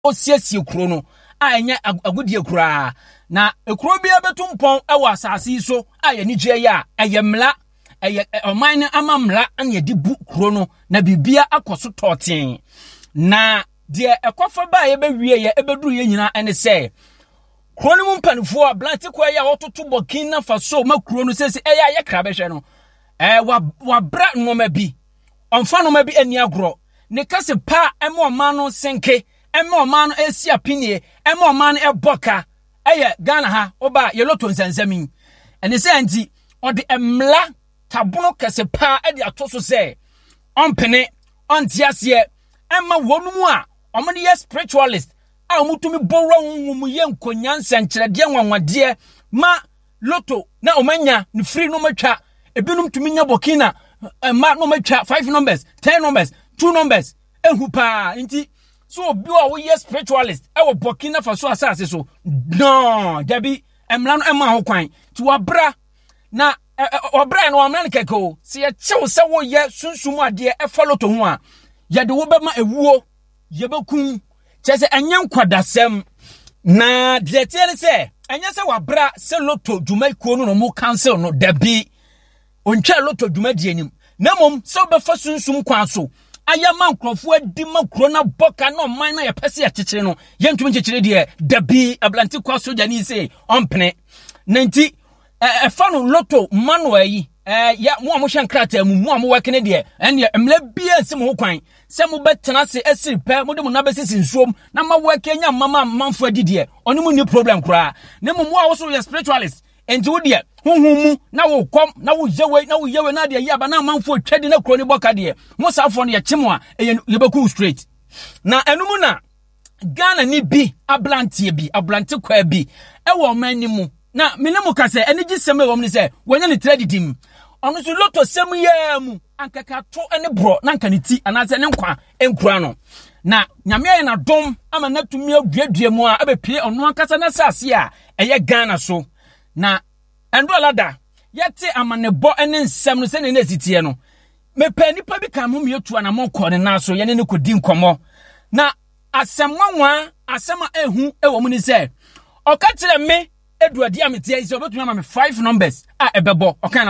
osiesie kuro no a enye agudie kura na ekuro bia betumpon ewa asase so a ye nigye ya eyemla oman amamla ane edi bu kuro no na bibia akoso toten na de ekofa ba ye bewie ye ebeduru ye nyina ene se kuro no mpanifo a blanti kwa ya ototo Burkina Faso ma kuro no sese eya ye kra behwe no wa bra noma bi onfa noma bi ani agro ne kase pa ema oman no senke ema oman no esi apinie ema oman no eboka eye Ghana ha oba ye loto nsansami ene se anti ode emla tabono kase pa ade atoso se ompene ontiase ema wonumu a omode ye spiritualist a omutumi borwa nwumu ye nkonyansa nkyerede nwanwade ma loto na omanya ni free no matwa ebinum tumi nya Burkina ma no matwa 5 numbers 10 numbers 2 numbers ehupa nti so obi a wo ye spiritualist e wo Burkina Faso asase so no dabi emla no ema ho kwan ti wabra na obra no amna nkeko se ye chew se wo ye sunsum ade e follow to ho a ye de wo bema ewuo ye bekun chese enye nkwadasem na de tiere se enye se wabra se loto dwuma kuo no mo cancel no dabi ontwa loto dwuma die nim na mom se obefa sunsum kwan so ayama nkrofo adi makro na boka no man na ye pese ya kekere no ye ntumi kekere de dabi ablanti kwa soja ni se ompene nanti fanu loto manual yi ya mo amhwe nkrata mu mo wekene de ene emla bia nsim ho kwan se mo betena se asiri pe mo de mo na besisi nsuom na ma wekenya mama manfo adi de oni mu ni problem kura na mo a wo so ye spiritualist enti wo de huhumu na wo kom na wo yewe na de ya ba na manfo twade na kroni boka de mo safo no ye chemo a ye beku straight na enumu na Ghana ni bi ablanti kwa bi ewo manimu na menemu kase enigi seme wom ni se wonya ni trade dim onu so loto semu ya mu ankaka to ene bro na anka ni ti anase ne nkwa enkura no na nyame aye na dom ama na tumi aduadua mu a abepie onu ankasa na sase a eye Ghana so na endo alada yete amanebo ene nsem no se ne na sitie no mepa nipa bi kan mu mietu anamon ne na so ye ne kodi nkomo na asemwanwa asema ehu ewo mu ni se okatire me eduadi ametia ise obetumi ama me 5 numbers a ebebo okan